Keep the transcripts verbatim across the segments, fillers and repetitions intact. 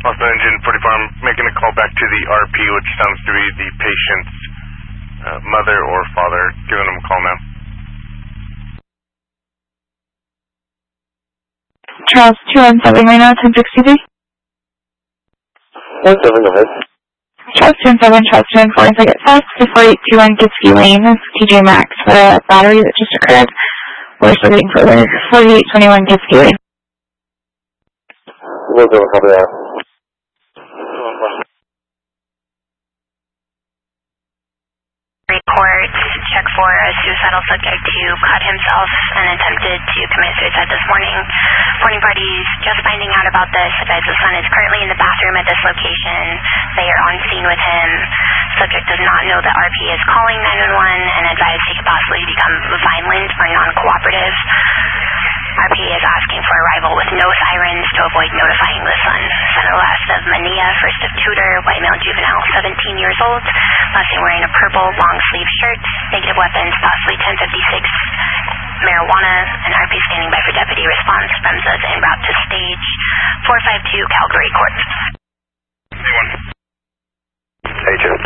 Also, Engine forty-four, I'm making a call back to the R P, which sounds to be the patient's uh, mother or father. Giving them a call now. Charles two one seven right now, ten sixty-three. one seven, go ahead. Charles two one seven, Charles two one four, if I get fast, four eight two one Gibsy Lane, that's T J Maxx for a battery that just occurred. We're still waiting for the forty-eight twenty-one Gibsy Lane. We'll go cover that. Report, check for a suicidal subject who cut himself and attempted to commit suicide this morning. Morning parties just finding out about this. Advise the son is currently in the bathroom at this location. They are on scene with him. Subject does not know that R P is calling nine one one and advise he could possibly become violent or non-cooperative. R P is asking for arrival with no sirens to avoid notifying the son. Center last of Mania, first of tutor, white male juvenile, seventeen years old. Last name wearing a purple long sleeve shirt. Negative weapons, possibly ten fifty-six marijuana, and R P standing by for deputy response. Bremses en route to stage four five two Calgary Court. Agent.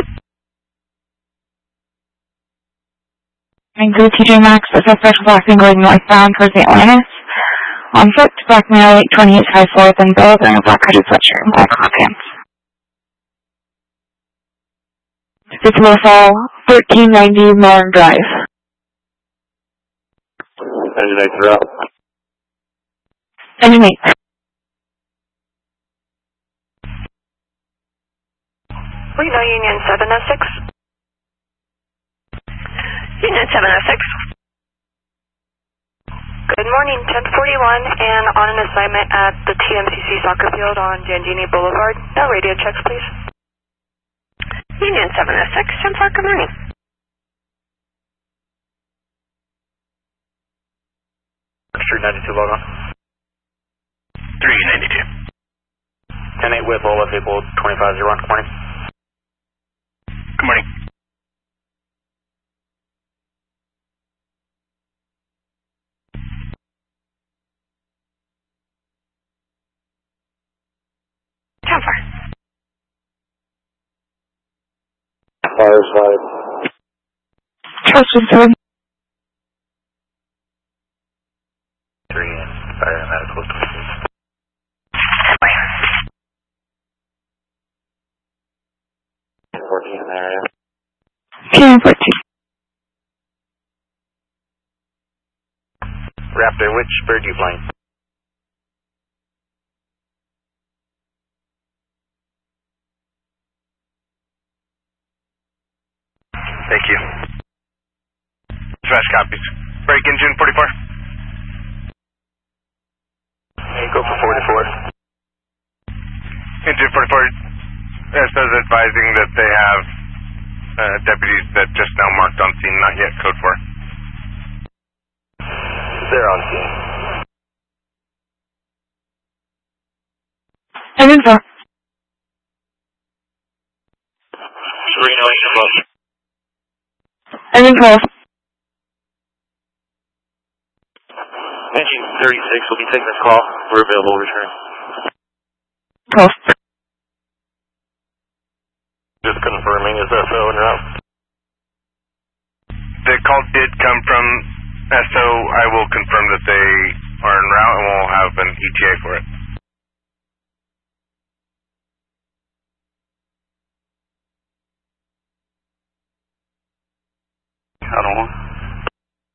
And go T J Maxx, the suspect was acting going northbound towards the Atlantis. On foot, black male, eight twenty-eight, high fourth, and Bill, wearing a black hooded sweatshirt and black hot pants. It's Mofall, thirteen ninety Millen Drive. Engine eight, throughout. Engine eight. Reno Union seven oh six. Union seven oh six. Good morning, ten forty-one, and on an assignment at the T M C C soccer field on Jandini Boulevard. No radio checks, please. Union seven oh six, ten four, good morning. Street ninety-two, log on. three ninety-two. ten eight with all vehicle twenty-five zero one, good morning. Good morning. ten four. Fire side. Charles two seven. Three and fire and medical. fourteen in the area. ten fourteen. Raptor, which bird are you flying? Thank you. Smash copies. Break Engine forty-four. Hey, go for forty-four. Engine forty-four, S O is advising that they have uh, deputies that just now marked on scene, not yet code four. They're on scene. Engine four. Reno eight above. Engine twelve. Engine thirty-six will be taking this call. We're available, return. twelve. Just confirming, is S O en route? The call did come from S O. I will confirm that they are en route and we'll have an E T A for it. I don't know.